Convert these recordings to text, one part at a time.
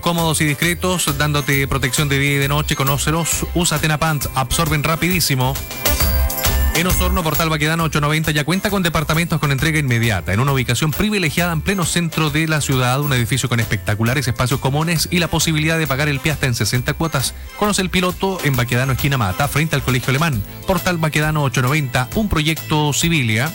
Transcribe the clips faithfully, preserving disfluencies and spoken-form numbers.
Cómodos y discretos, dándote protección de día y de noche. Conócelos. Usa Tena Pants, absorben rapidísimo. En Osorno, Portal Baquedano ochocientos noventa ya cuenta con departamentos con entrega inmediata, en una ubicación privilegiada en pleno centro de la ciudad, un edificio con espectaculares espacios comunes y la posibilidad de pagar el pie hasta en sesenta cuotas. Conoce el piloto en Baquedano, esquina Mata, frente al Colegio Alemán. Portal Baquedano ochocientos noventa, un proyecto Civilia.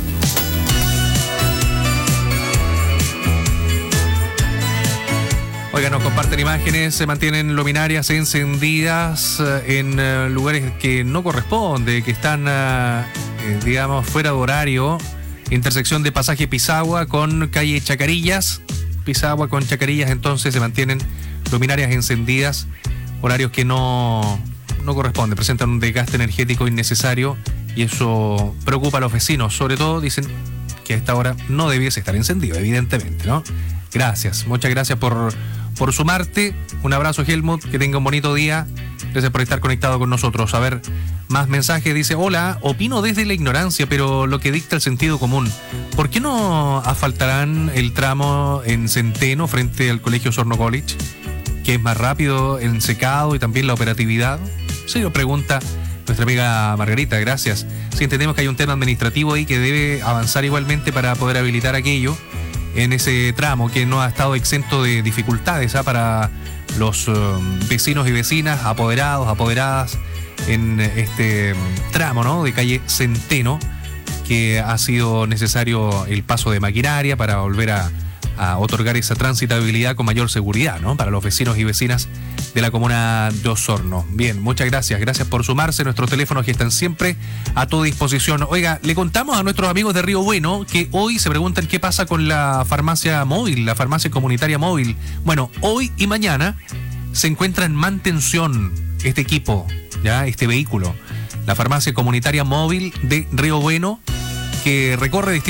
Oigan, nos comparten imágenes, se mantienen luminarias encendidas en lugares que no corresponde, que están, eh, digamos, fuera de horario. Intersección de pasaje Pisagua con calle Chacarillas. Pisagua con Chacarillas, entonces se mantienen luminarias encendidas, horarios que no, no corresponden, presentan un desgaste energético innecesario y eso preocupa a los vecinos. Sobre todo dicen que a esta hora no debiese estar encendido, evidentemente, ¿no? Gracias, muchas gracias por... por sumarte. Un abrazo, Helmut, que tenga un bonito día. Gracias por estar conectado con nosotros. A ver, más mensajes. Dice, hola, opino desde la ignorancia, pero lo que dicta el sentido común. ¿Por qué no asfaltarán el tramo en Centeno frente al Colegio Osorno College, que es más rápido en secado y también la operatividad? Se lo pregunta nuestra amiga Margarita, gracias. Si entendemos que hay un tema administrativo ahí que debe avanzar igualmente para poder habilitar aquello en ese tramo que no ha estado exento de dificultades, ¿eh? Para los uh, vecinos y vecinas, apoderados, apoderadas en este tramo, ¿no? De calle Centeno, que ha sido necesario el paso de maquinaria para volver a, a otorgar esa transitabilidad con mayor seguridad, ¿no? Para los vecinos y vecinas de la comuna de Osorno. Bien, muchas gracias. Gracias por sumarse. Nuestros teléfonos que están siempre a tu disposición. Oiga, le contamos a nuestros amigos de Río Bueno que hoy se preguntan qué pasa con la farmacia móvil, la farmacia comunitaria móvil. Bueno, hoy y mañana se encuentra en mantención este equipo, ya este vehículo. La farmacia comunitaria móvil de Río Bueno, que recorre distintos